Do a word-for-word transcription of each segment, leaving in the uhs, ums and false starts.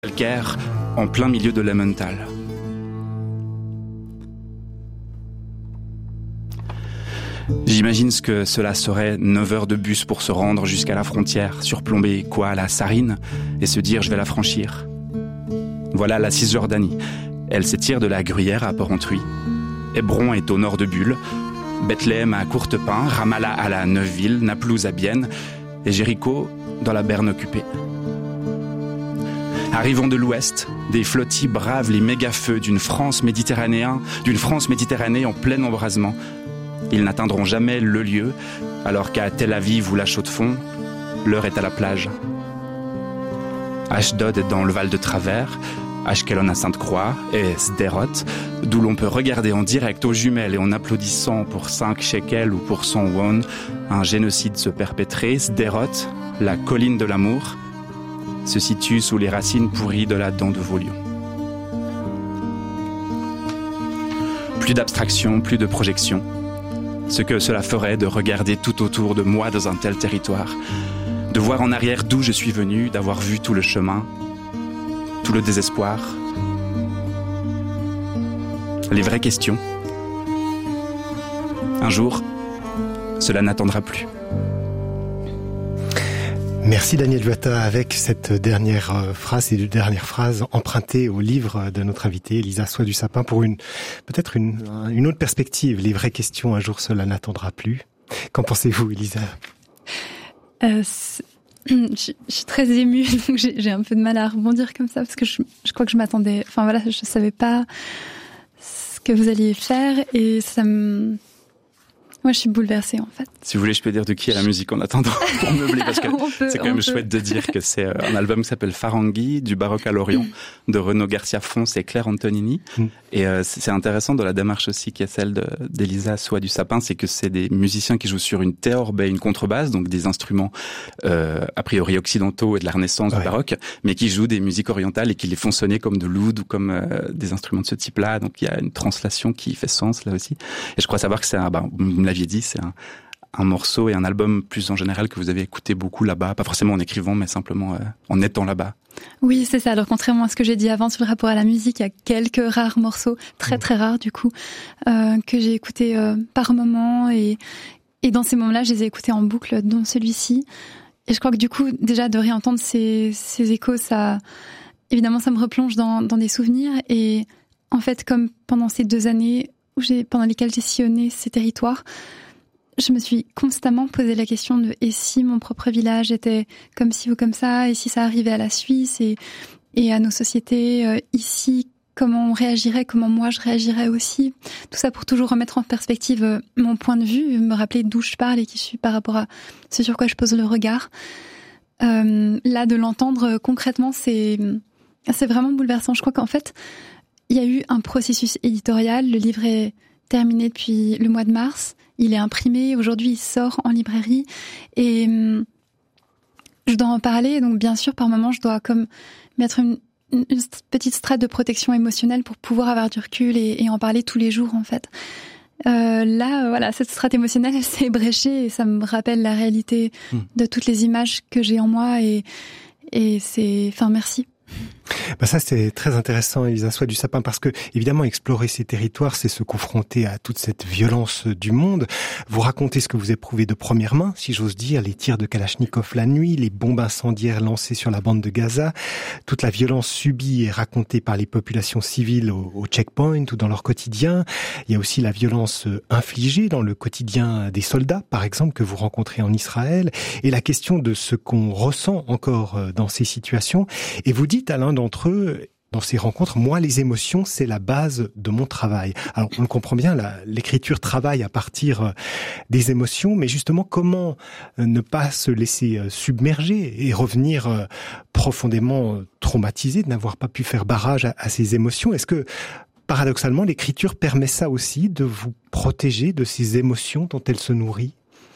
calcaire en plein milieu de l'Emmental. J'imagine ce que cela serait neuf heures de bus pour se rendre jusqu'à la frontière, surplomber quoi, la Sarine, et se dire je vais la franchir. Voilà la Cisjordanie. Elle s'étire de la Gruyère à Porrentruy. Hébron est au nord de Bulle, Bethléem à Courtepin, Ramallah à la Neuveville, Naplouse à Bienne, et Jéricho dans la Berne occupée. Arrivant de l'ouest, des flottilles bravent les méga-feux d'une France méditerranéenne, d'une France méditerranée en plein embrasement. Ils n'atteindront jamais le lieu, alors qu'à Tel Aviv ou la Chaux-de-Fonds, l'heure est à la plage. Ashdod est dans le Val de Travers, Ashkelon à Sainte-Croix et Sderot, d'où l'on peut regarder en direct aux jumelles et en applaudissant pour cinq shekels ou pour cent won un génocide se perpétrer. Sderot, la colline de l'amour, se situe sous les racines pourries de la dent de veau lions. Plus d'abstraction, plus de projection. Ce que cela ferait de regarder tout autour de moi dans un tel territoire, de voir en arrière d'où je suis venu, d'avoir vu tout le chemin, tout le désespoir, les vraies questions. Un jour, cela n'attendra plus. Merci Daniel Viotta avec cette dernière phrase, ces deux dernières phrases empruntées au livre de notre invitée Elisa Soie du Sapin pour une peut-être une, une autre perspective. Les vraies questions, un jour cela n'attendra plus. Qu'en pensez-vous, Elisa? euh, je, je suis très émue, donc j'ai, j'ai un peu de mal à rebondir comme ça parce que je, je crois que je m'attendais. Enfin voilà, je savais pas ce que vous alliez faire et ça me. Moi, je suis bouleversée, en fait. Si vous voulez, je peux dire de qui est la musique en attendant pour meubler, parce que peut, c'est quand même peut. chouette de dire que c'est un album qui s'appelle Farangui, du baroque à l'Orient, de Renaud Garcia-Fons et Claire Antonini. Mm. Et euh, c'est intéressant dans la démarche aussi qui est celle de, d'Elisa Soie du Sapin, c'est que c'est des musiciens qui jouent sur une théorbe et une contrebasse, donc des instruments euh, a priori occidentaux et de la Renaissance, ouais. du baroque, mais qui jouent des musiques orientales et qui les font sonner comme de l'oud ou comme euh, des instruments de ce type-là. Donc il y a une translation qui fait sens là aussi. Et je crois savoir que c'est un... Bah, l'aviez dit, c'est un, un morceau et un album plus en général que vous avez écouté beaucoup là-bas, pas forcément en écrivant, mais simplement euh, en étant là-bas. Oui, c'est ça. Alors contrairement à ce que j'ai dit avant sur le rapport à la musique, il y a quelques rares morceaux, très très rares du coup, euh, que j'ai écoutés euh, par moment et, et dans ces moments-là, je les ai écoutés en boucle, dont celui-ci. Et je crois que du coup, déjà de réentendre ces, ces échos, ça, évidemment, ça me replonge dans, dans des souvenirs. Et en fait, comme pendant ces deux années où j'ai, pendant lesquelles j'ai sillonné ces territoires, je me suis constamment posé la question de et si mon propre village était comme ci ou comme ça, et si ça arrivait à la Suisse et, et à nos sociétés euh, ici, comment on réagirait, comment moi je réagirais aussi. Tout ça pour toujours remettre en perspective euh, mon point de vue, me rappeler d'où je parle et qui je suis par rapport à ce sur quoi je pose le regard. Euh, là, de l'entendre euh, concrètement, c'est, c'est vraiment bouleversant. Je crois qu'en fait, il y a eu un processus éditorial. Le livre est terminé depuis le mois de mars. Il est imprimé. Aujourd'hui, il sort en librairie. Et hum, je dois en parler. Donc, bien sûr, par moment, je dois comme mettre une, une, une petite strate de protection émotionnelle pour pouvoir avoir du recul et, et en parler tous les jours, en fait. Euh, là, euh, voilà, cette strate émotionnelle, elle s'est ébréchée et ça me rappelle la réalité mmh. de toutes les images que j'ai en moi. Et, et c'est... Enfin, merci. Bah ça c'est très intéressant, Elisa Soie du Sapin, parce que évidemment explorer ces territoires, c'est se confronter à toute cette violence du monde. Vous racontez ce que vous éprouvez de première main, si j'ose dire, les tirs de Kalachnikov la nuit, les bombes incendiaires lancées sur la bande de Gaza, toute la violence subie et racontée par les populations civiles au, au checkpoint ou dans leur quotidien. Il y a aussi la violence infligée dans le quotidien des soldats, par exemple, que vous rencontrez en Israël, et la question de ce qu'on ressent encore dans ces situations. Et vous dites à l'un d'entre eux, dans ces rencontres, moi, les émotions, c'est la base de mon travail. Alors, on le comprend bien, la, l'écriture travaille à partir des émotions, mais justement, comment ne pas se laisser submerger et revenir profondément traumatisé de n'avoir pas pu faire barrage à, à ces émotions? Est-ce que, paradoxalement, l'écriture permet ça aussi, de vous protéger de ces émotions dont elle se nourrit?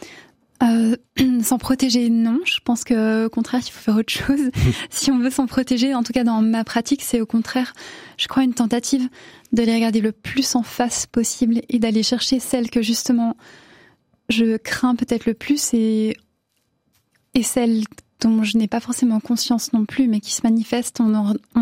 Euh, s'en protéger, non. Je pense que, au contraire, il faut faire autre chose. Si on veut s'en protéger, en tout cas dans ma pratique, c'est au contraire, je crois, une tentative de les regarder le plus en face possible et d'aller chercher celles que justement je crains peut-être le plus et, et celles dont je n'ai pas forcément conscience non plus, mais qui se manifestent en, en